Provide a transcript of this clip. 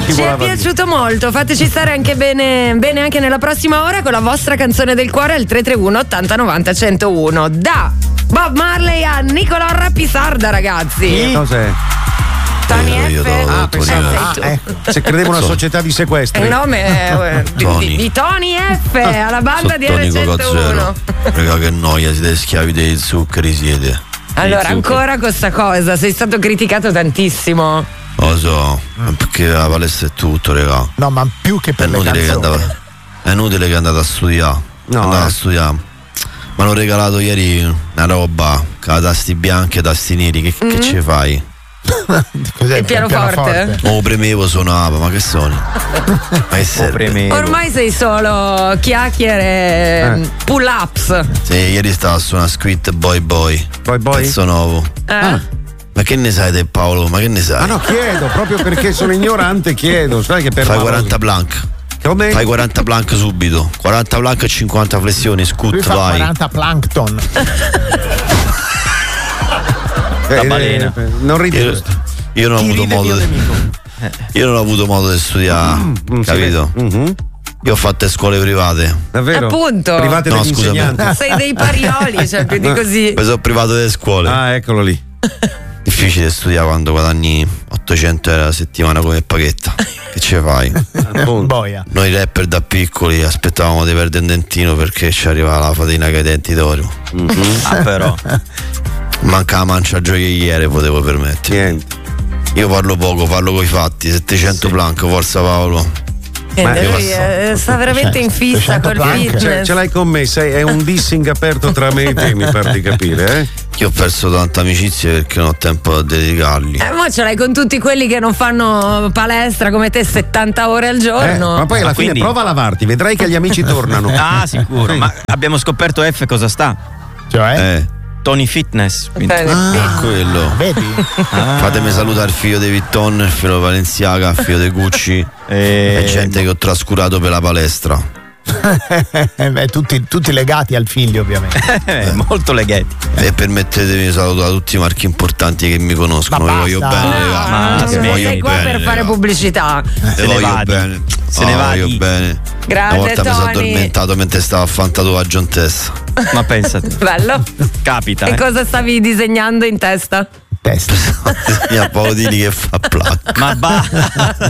Ci è piaciuto molto, fateci stare anche bene anche nella prossima ora con la vostra canzone del cuore al 331 80 90 101. Da Bob Marley a Nicolò Rapisarda, ragazzi. Cos'è? Tony F. Se credevo una società di sequestri. Il nome è di Tony F alla banda di R101. Raga, che noia, siete schiavi dei zuccheri, siete. Allora, ancora questa cosa, sei stato criticato tantissimo. Lo so, perché la palestra è tutto, raga. No, ma più che per le canzoni. È inutile che andate a studiare. Andate a studiare. Mi hanno regalato ieri una roba con la tasti bianchi e tasti neri. Che ci fai? Cos'è il pianoforte? Oh, premevo, suonava, ma che suoni? Ma che serve? Ormai sei solo chiacchiere, pull ups. Sì, ieri stavo a suonare Squid Boy. Pezzo nuovo. Ma che ne sai te, Paolo? Ma che ne sai? Ma no, chiedo, proprio perché sono ignorante, chiedo. Sai che per fai 40 plank. Come? Fai 40 plank subito. 40 plank e 50 flessioni, scut, vai. 40 plankton. La balena. Non ridi. Io non ho avuto modo io non ho avuto modo di studiare, capito? Io ho fatto scuole private. Davvero? Appunto. Private degli insegnanti. Sei dei parioli, cioè più di così. Mi sono privato delle scuole. Ah, eccolo lì. Difficile studiare quando guadagni 800 euro a settimana come paghetta. Che ce fai? Boia. Noi rapper da piccoli aspettavamo di perdere un dentino perché ci arrivava la fatina con i denti d'oro. Però manca la mancia gioielliere, potevo permettere. Niente. Io parlo poco, parlo coi fatti. 700 plank, forza Paolo. Lui sta veramente in fissa col fitness. Ce l'hai con me, è un dissing aperto tra me e te, mi pare di capire, eh? Io ho perso tante amicizie perché non ho tempo da dedicarli. Ma ce l'hai con tutti quelli che non fanno palestra come te 70 ore al giorno. Ma poi alla fine prova a lavarti, vedrai che gli amici tornano. Ah, sicuro. Ma abbiamo scoperto F cosa sta? Cioè? Tony Fitness. Quello. Vedi? Fatemi salutare il figlio di Vitton, il figlio di Balenciaga, il figlio di Gucci e gente che ho trascurato per la palestra. Tutti legati al figlio, ovviamente. Molto legati. E permettetemi di salutare tutti i marchi importanti che mi conoscono. Vi voglio bene, ragazzi. Sei qua per fare pubblicità. Se voglio bene. Se ne voglio bene. Grazie, una volta Tony. mi sono addormentato mentre stavo a fare un tatuaggio in testa. Ma pensate. Bello. Capita. E cosa stavi disegnando in testa? Testa. Mia Paolini che fa plac. Ma